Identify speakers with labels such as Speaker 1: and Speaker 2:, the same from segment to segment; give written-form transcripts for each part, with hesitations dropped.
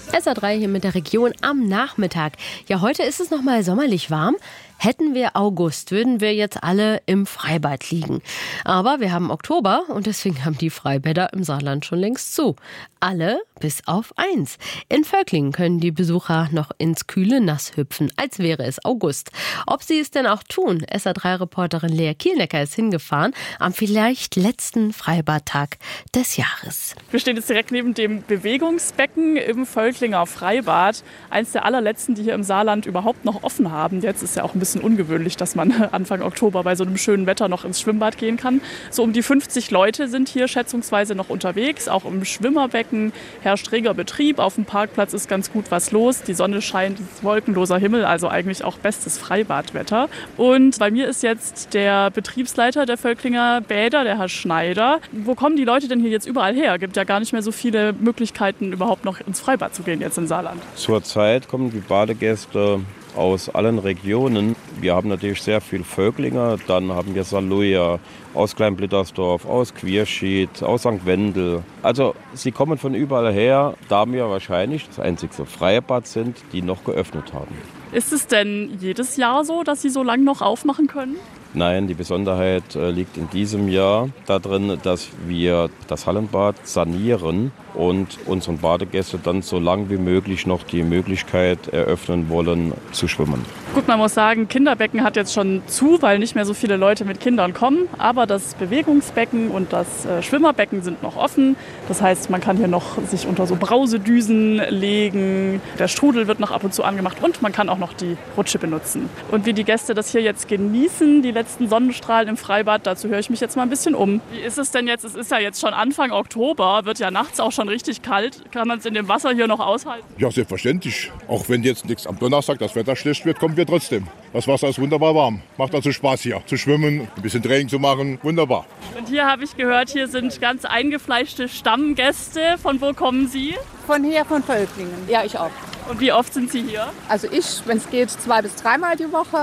Speaker 1: SR3 hier mit der Region am Nachmittag. Ja, heute ist es noch mal sommerlich warm. Hätten wir August, würden wir jetzt alle im Freibad liegen. Aber wir haben Oktober und deswegen haben die Freibäder im Saarland schon längst zu. Alle bis auf eins. In Völklingen können die Besucher noch ins kühle Nass hüpfen, als wäre es August. Ob sie es denn auch tun? SR3-Reporterin Lea Kielnecker ist hingefahren am vielleicht letzten Freibadtag des Jahres.
Speaker 2: Wir stehen jetzt direkt neben dem Bewegungsbecken im Völklinger Freibad. Eins der allerletzten, die hier im Saarland überhaupt noch offen haben. Jetzt ist ja auch ein bisschen ungewöhnlich, dass man Anfang Oktober bei so einem schönen Wetter noch ins Schwimmbad gehen kann. So um die 50 Leute sind hier schätzungsweise noch unterwegs, auch im Schwimmerbecken herrscht reger Betrieb. Auf dem Parkplatz ist ganz gut was los. Die Sonne scheint, es ist wolkenloser Himmel, also eigentlich auch bestes Freibadwetter. Und bei mir ist jetzt der Betriebsleiter der Völklinger Bäder, der Herr Schneider. Wo kommen die Leute denn hier jetzt überall her? Gibt ja gar nicht mehr so viele Möglichkeiten, überhaupt noch ins Freibad zu gehen jetzt im Saarland.
Speaker 3: Zurzeit kommen die Badegäste aus allen Regionen. Wir haben natürlich sehr viel Völklinger, dann haben wir Saarlouis aus Kleinblittersdorf, aus Quierschied, aus St. Wendel. Also sie kommen von überall her, da wir wahrscheinlich das einzige Freibad sind, die noch geöffnet haben.
Speaker 2: Ist es denn jedes Jahr so, dass Sie so lange noch aufmachen können?
Speaker 3: Nein, die Besonderheit liegt in diesem Jahr darin, dass wir das Hallenbad sanieren und unseren Badegästen dann so lang wie möglich noch die Möglichkeit eröffnen wollen, zu schwimmen.
Speaker 2: Gut, man muss sagen, Kinderbecken hat jetzt schon zu, weil nicht mehr so viele Leute mit Kindern kommen. Aber das Bewegungsbecken und das Schwimmerbecken sind noch offen. Das heißt, man kann hier noch sich unter so Brausedüsen legen. Der Strudel wird noch ab und zu angemacht und man kann auch noch die Rutsche benutzen. Und wie die Gäste das hier jetzt genießen, die letzten Sonnenstrahlen im Freibad, dazu höre ich mich jetzt mal ein bisschen um. Wie ist es denn jetzt? Es ist ja jetzt schon Anfang Oktober, wird ja nachts auch schon richtig kalt. Kann man es in dem Wasser hier noch aushalten?
Speaker 4: Ja, selbstverständlich. Auch wenn jetzt nichts am Donnerstag das Wetter schlecht wird, kommen wir trotzdem. Das Wasser ist wunderbar warm. Macht also Spaß hier zu schwimmen, ein bisschen Training zu machen. Wunderbar.
Speaker 2: Und hier habe ich gehört, hier sind ganz eingefleischte Stammgäste. Von wo kommen Sie?
Speaker 5: Von hier, von Völklingen. Ja, ich auch.
Speaker 2: Und wie oft sind Sie hier?
Speaker 5: Also ich, wenn es geht, 2 bis 3 Mal die Woche.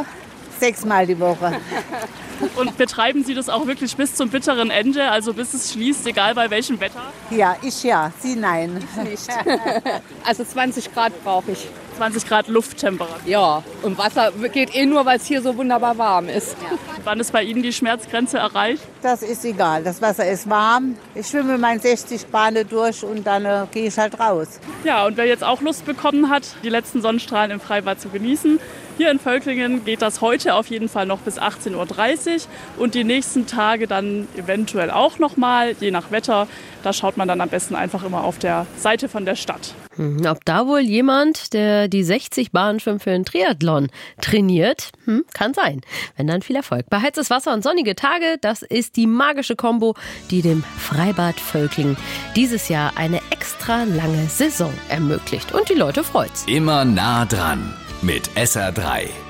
Speaker 5: 6 Mal die Woche.
Speaker 2: Und betreiben Sie das auch wirklich bis zum bitteren Ende, also bis es schließt, egal bei welchem Wetter?
Speaker 5: Ja, ich ja, Sie nein. Ich nicht. Also 20 Grad brauche ich.
Speaker 2: 20 Grad Lufttemperatur.
Speaker 5: Ja, und Wasser geht nur, weil es hier so wunderbar warm ist. Ja.
Speaker 2: Wann ist bei Ihnen die Schmerzgrenze erreicht?
Speaker 5: Das ist egal, das Wasser ist warm. Ich schwimme mein 60 Bahnen durch und dann gehe ich halt raus.
Speaker 2: Ja, und wer jetzt auch Lust bekommen hat, die letzten Sonnenstrahlen im Freibad zu genießen, hier in Völklingen geht das heute auf jeden Fall noch bis 18:30 Uhr und die nächsten Tage dann eventuell auch noch mal, je nach Wetter. Da schaut man dann am besten einfach immer auf der Seite von der Stadt.
Speaker 1: Ob da wohl jemand, der die 60 Bahnen für einen Triathlon trainiert, kann sein. Wenn dann viel Erfolg. Beheiztes Wasser und sonnige Tage, das ist die magische Kombo, die dem Freibad Völklingen dieses Jahr eine extra lange Saison ermöglicht. Und die Leute freut's.
Speaker 6: Immer nah dran mit SR3.